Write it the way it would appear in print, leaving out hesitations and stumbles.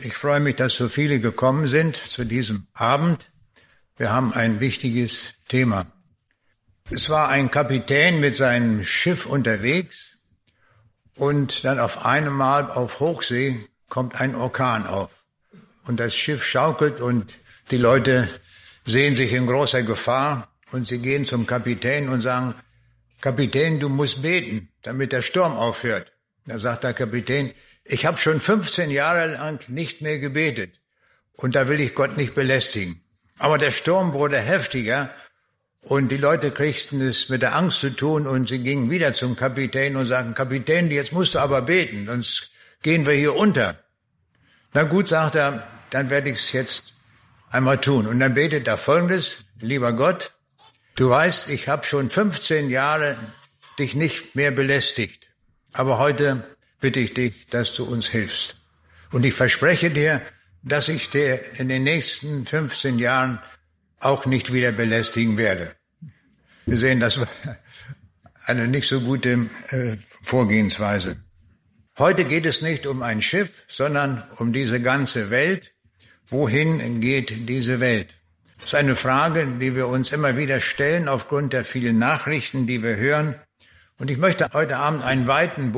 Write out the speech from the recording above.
Ich freue mich, dass so viele gekommen sind zu diesem Abend. Wir haben ein wichtiges Thema. Es war ein Kapitän mit seinem Schiff unterwegs und dann auf einmal auf Hochsee kommt ein Orkan auf. Und das Schiff schaukelt und die Leute sehen sich in großer Gefahr und sie gehen zum Kapitän und sagen, Kapitän, du musst beten, damit der Sturm aufhört. Da sagt der Kapitän, ich habe schon 15 Jahre lang nicht mehr gebetet und da will ich Gott nicht belästigen. Aber der Sturm wurde heftiger und die Leute kriegten es mit der Angst zu tun und sie gingen wieder zum Kapitän und sagten, Kapitän, jetzt musst du aber beten, sonst gehen wir hier unter. Na gut, sagt er, dann werde ich es jetzt einmal tun. Und dann betet er Folgendes, lieber Gott, du weißt, ich habe schon 15 Jahre dich nicht mehr belästigt, aber heute bitte ich dich, dass du uns hilfst. Und ich verspreche dir, dass ich dir in den nächsten 15 Jahren auch nicht wieder belästigen werde. Wir sehen, das war eine nicht so gute Vorgehensweise. Heute geht es nicht um ein Schiff, sondern um diese ganze Welt. Wohin geht diese Welt? Das ist eine Frage, die wir uns immer wieder stellen aufgrund der vielen Nachrichten, die wir hören. Und ich möchte heute Abend einen weiten